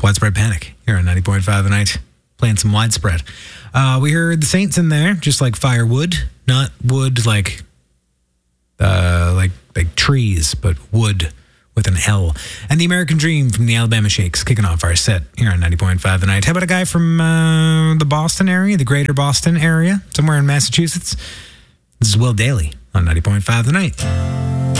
Widespread Panic here on 90.5 The Night. Playing some Widespread. We heard the Saints in there, just like firewood. Not wood like trees, but wood with an L. And The American Dream from the Alabama Shakes kicking off our set here on 90.5 The Night. How about a guy from the Boston area, the greater Boston area, somewhere in Massachusetts? This is Will Daly on 90.5 The Night.